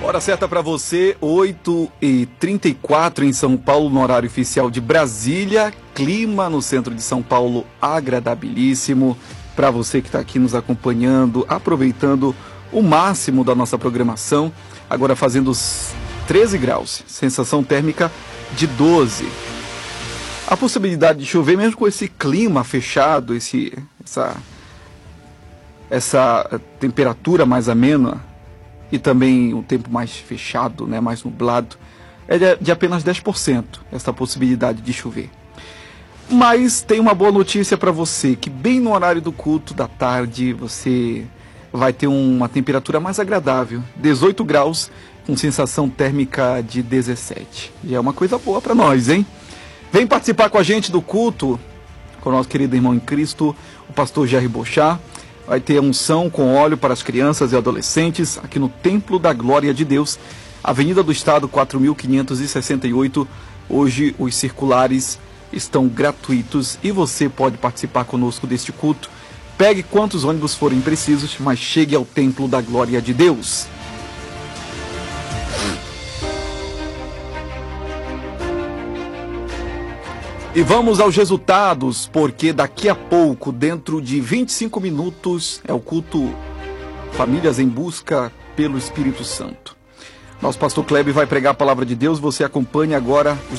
Hora certa para você, 8h34 em São Paulo, no horário oficial de Brasília. Clima no centro de São Paulo agradabilíssimo. Para você que está aqui nos acompanhando, aproveitando o máximo da nossa programação. Agora fazendo os 13 graus, sensação térmica de 12. A possibilidade de chover, mesmo com esse clima fechado, essa temperatura mais amena, e também um tempo mais fechado, né, mais nublado, é de apenas 10% essa possibilidade de chover. Mas tem uma boa notícia para você, que bem no horário do culto da tarde você vai ter uma temperatura mais agradável, 18 graus, com sensação térmica de 17. E é uma coisa boa para nós, hein? Vem participar com a gente do culto, com o nosso querido irmão em Cristo, o pastor Jerry Bochá. Vai ter unção com óleo para as crianças e adolescentes aqui no Templo da Glória de Deus, Avenida do Estado 4568. Hoje os circulares estão gratuitos e você pode participar conosco deste culto. Pegue quantos ônibus forem precisos, mas chegue ao Templo da Glória de Deus. E vamos aos resultados, porque daqui a pouco, dentro de 25 minutos, é o culto Famílias em Busca pelo Espírito Santo. Nosso pastor Kleber vai pregar a palavra de Deus, você acompanha agora os